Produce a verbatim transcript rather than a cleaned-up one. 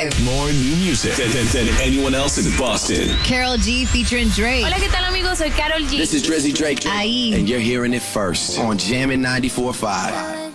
five. More new music than, than, than anyone else in Boston. Karol G featuring Drake. Hola, ¿qué tal, amigos? Soy Karol G. This is Drizzy Drake. Ahí. And you're hearing it first on Jammin' ninety-four point five.